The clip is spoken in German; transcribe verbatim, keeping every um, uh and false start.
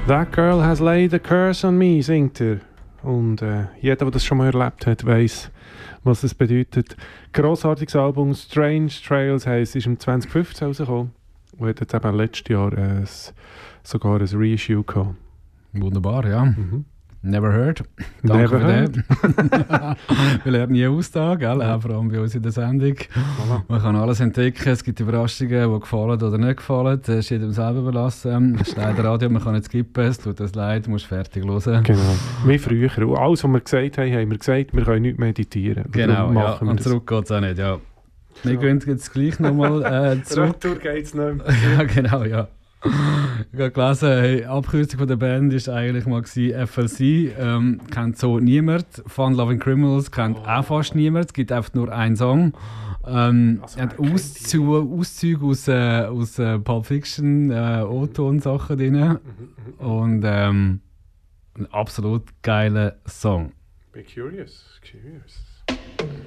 That girl has laid a curse on me, singt er. Und äh, jeder, der das schon mal erlebt hat, weiss, was das bedeutet. Grossartiges Album Strange Trails heisst, ist im zwanzig fünfzehn rausgekommen. Und hat jetzt eben letztes Jahr äh, sogar ein Reissue gehabt. Wunderbar, ja. Mhm. Never heard. Danke Never für heard. den. Wir lernen nie aus da, gell? Auch vor allem bei uns in der Sendung. Voilà. Man kann alles entdecken. Es gibt Überraschungen, die gefallen oder nicht gefallen. Das ist jedem selber überlassen. Das ist leider Radio, man kann nicht skippen. Es tut uns leid, du musst fertig hören. Genau. Wie früher. Und alles, was wir gesagt haben, haben wir gesagt, wir können nicht meditieren. Genau, Darum ja. machen wir Und das. zurück geht es auch nicht, ja. Wir gehen jetzt gleich nochmal äh, zurück. Retour geht's nicht mehr. Ja, genau, ja. Ich habe gelesen, hey, die Abkürzung von der Band war eigentlich mal gewesen, F L C. Ähm, kennt so niemand. Fun Loving Criminals kennt Oh. auch fast niemand. Es gibt einfach nur einen Song. Ähm, Also, er hat wer kennt Auszüge, Auszüge aus, äh, aus äh, Pulp Fiction, äh, O-Ton-Sachen drin. Und ähm, ein absolut geiler Song. Be curious. Curious.